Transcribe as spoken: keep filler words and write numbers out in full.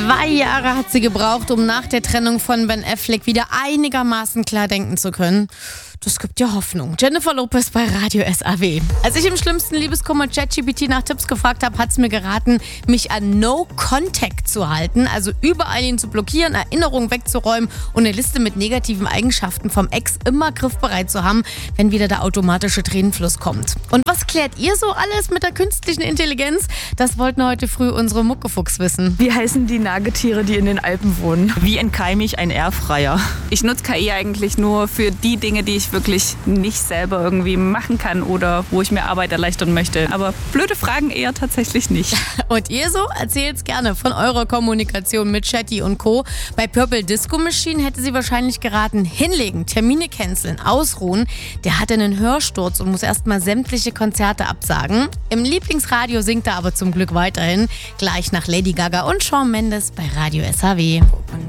Zwei Jahre hat sie gebraucht, um nach der Trennung von Ben Affleck wieder einigermaßen klar denken zu können. Das gibt ja Hoffnung. Jennifer Lopez bei Radio S A W. Als ich im schlimmsten Liebeskummer ChatGPT nach Tipps gefragt habe, hat es mir geraten, mich an No Contact zu halten. Also überall ihn zu blockieren, Erinnerungen wegzuräumen und eine Liste mit negativen Eigenschaften vom Ex immer griffbereit zu haben, wenn wieder der automatische Tränenfluss kommt. Und was klärt ihr so alles mit der künstlichen Intelligenz? Das wollten heute früh unsere Muckefuchs wissen. Wie heißen die Nagetiere, die in den Alpen wohnen? Wie entkeime ich ein Airfryer? Ich nutze K I eigentlich nur für die Dinge, die ich wirklich nicht selber irgendwie machen kann oder wo ich mir Arbeit erleichtern möchte. Aber blöde Fragen eher tatsächlich nicht. Und ihr so? Erzählt's gerne von eurer Kommunikation mit Chatty und Co. Bei Purple Disco Machine hätte sie wahrscheinlich geraten, hinlegen, Termine canceln, ausruhen. Der hatte einen Hörsturz und muss erstmal sämtliche Konzerte absagen. Im Lieblingsradio singt er aber zum Glück weiterhin. Gleich nach Lady Gaga und Shawn Mendes bei Radio S A W.